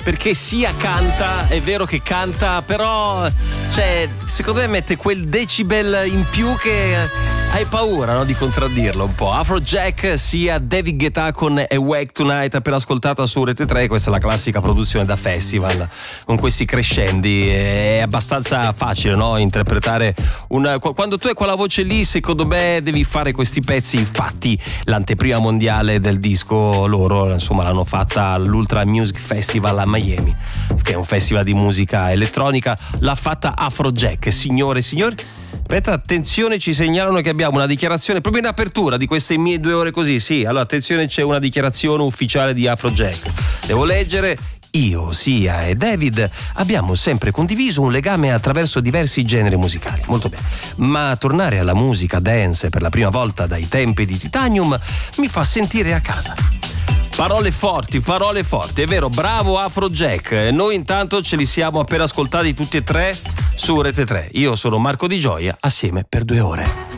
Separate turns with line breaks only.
perché Sia canta, è vero che canta, però cioè, secondo me mette quel decibel in più che hai paura, no, di contraddirlo un po'. Afrojack, Sia, David Guetta con Awake Tonight, appena ascoltata su Rete 3. Questa è la classica produzione da festival con questi crescendi. È abbastanza facile, no, interpretare quando tu hai quella voce lì, secondo me devi fare questi pezzi. Infatti l'anteprima mondiale del disco loro, insomma, l'hanno fatta all'Ultra Music Festival a Miami, che è un festival di musica elettronica. L'ha fatta Afrojack, signore e signori. Aspetta, attenzione, ci segnalano che abbiamo una dichiarazione proprio in apertura di queste mie 2 ore così. Sì, allora attenzione, c'è una dichiarazione ufficiale di Afrojack. Devo leggere. Io, Sia e David abbiamo sempre condiviso un legame attraverso diversi generi musicali. Molto bene. Ma tornare alla musica dance per la prima volta dai tempi di Titanium mi fa sentire a casa. Parole forti, è vero, bravo Afrojack. Noi intanto ce li siamo appena ascoltati tutti e 3 su Rete 3. Io sono Marco Di Gioia, assieme per 2 ore.